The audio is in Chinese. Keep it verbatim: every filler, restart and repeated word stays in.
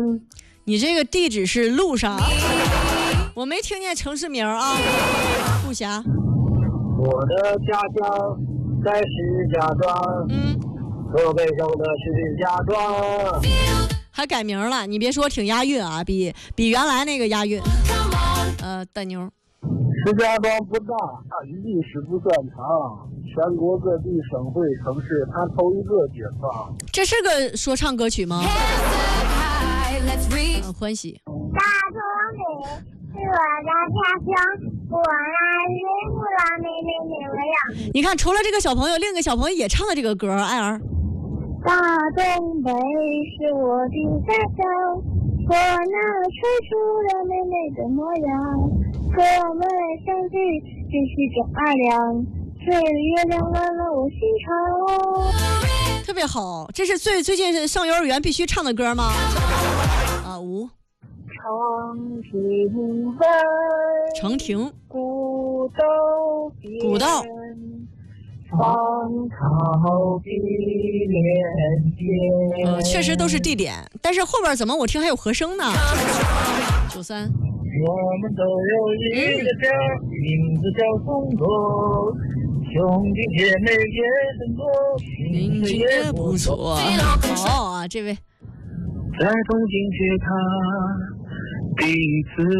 你这个地址是路上，我没听见城市名啊。不暇。 我的家乡在石家庄，嗯，河北省的石家庄。 还改名了，你别说挺押韵啊，比比原来那个押韵。呃，大妞。 石家庄不大，历史不算长，全国各地省会城市它头一个解放。 这是个说唱歌曲吗？嗯，欢喜。 大东北是我的家乡，我来日不拉妹妹妹我呀。 你看，除了这个小朋友，另一个小朋友也唱了这个歌，艾儿。 大东北是我的家乡，我那成熟的妹妹的模样，和我们相聚只是这二两，这月亮暖了我心肠。 特别好，这是最最近上幼儿园必须唱的歌吗？啊，五。 长亭外， 长亭， 古道边， 古道。 芳草碧连天。 呃，确实都是地点，但是后边怎么我听还有和声呢？九三。 我们都有一个家，嗯、名字叫中国，兄弟姐妹也很多， 名字也不错。好啊，这位。 在东京铁塔第一次。